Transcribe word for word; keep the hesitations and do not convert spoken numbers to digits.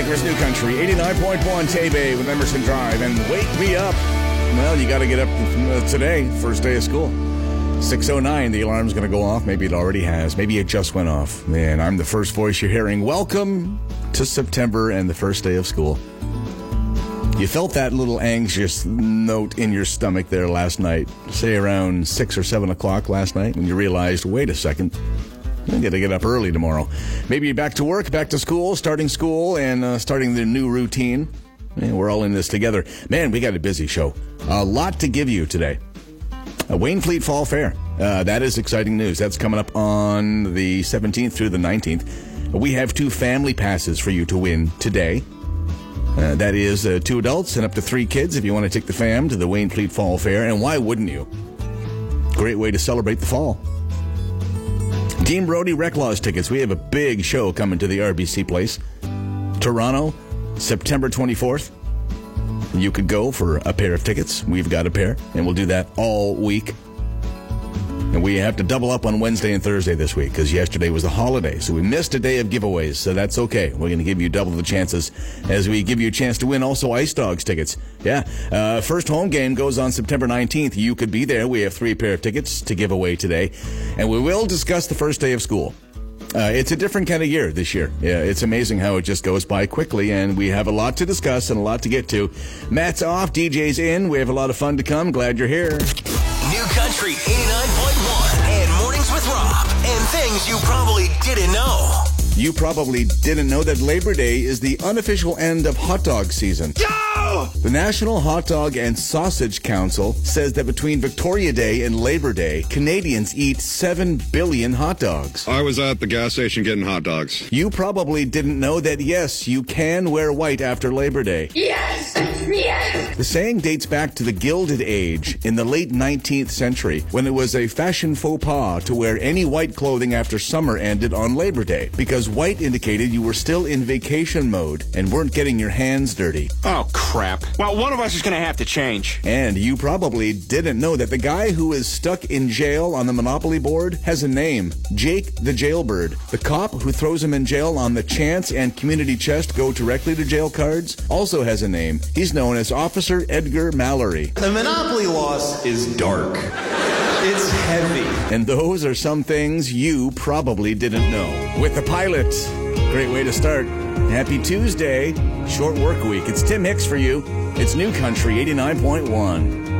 Here's New Country, eighty-nine point one Tay-Bay with Emerson Drive, and Wake Me Up. Well, you got to get up uh, today, first day of school. six oh nine, the alarm's going to go off. Maybe it already has. Maybe it just went off. Man, I'm the first voice you're hearing. Welcome to September and the first day of school. You felt that little anxious note in your stomach there last night, say around six or seven o'clock last night, when you realized, wait a second, I got to get up early tomorrow. Maybe you're back to work, back to school, starting school, and uh, starting the new routine. Man, we're all in this together. Man, we got a busy show. A lot to give you today. A Wainfleet Fall Fair. Uh, that is exciting news. That's coming up on the seventeenth through the nineteenth. We have two family passes for you to win today. Uh, that is uh, two adults and up to three kids if you want to take the fam to the Wainfleet Fall Fair. And why wouldn't you? Great way to celebrate the fall. Team Brody Reclaws tickets. We have a big show coming to the R B C Place. Toronto, September twenty-fourth. You could go for a pair of tickets. We've got a pair, and we'll do that all week. And we have to double up on Wednesday and Thursday this week because yesterday was the holiday, so we missed a day of giveaways, so that's okay. We're going to give you double the chances as we give you a chance to win also Ice Dogs tickets. Yeah, uh, first home game goes on September nineteenth. You could be there. We have three pair of tickets to give away today, and we will discuss the first day of school. Uh, it's a different kind of year this year. Yeah, it's amazing how it just goes by quickly, and we have a lot to discuss and a lot to get to. Matt's off, D J's in. We have a lot of fun to come. Glad you're here. New Country eighty-nine point one and Mornings with Rob, and things you probably didn't know. You probably didn't know that Labor Day is the unofficial end of hot dog season. Go! The National Hot Dog and Sausage Council says that between Victoria Day and Labor Day, Canadians eat seven billion hot dogs. I was at the gas station getting hot dogs. You probably didn't know that, yes, you can wear white after Labor Day. Yes! Yes! The saying dates back to the Gilded Age in the late nineteenth century, when it was a fashion faux pas to wear any white clothing after summer ended on Labor Day, because white indicated you were still in vacation mode and weren't getting your hands dirty. Oh, crap. Well, one of us is going to have to change. And you probably didn't know that the guy who is stuck in jail on the Monopoly board has a name. Jake the Jailbird. The cop who throws him in jail on the Chance and Community Chest go directly to jail cards also has a name. He's known as Officer Edgar Mallory. The Monopoly loss is dark. It's heavy. And those are some things you probably didn't know. With the pilot, great way to start. Happy Tuesday, short work week. It's Tim Hicks for you. It's New Country eighty-nine point one.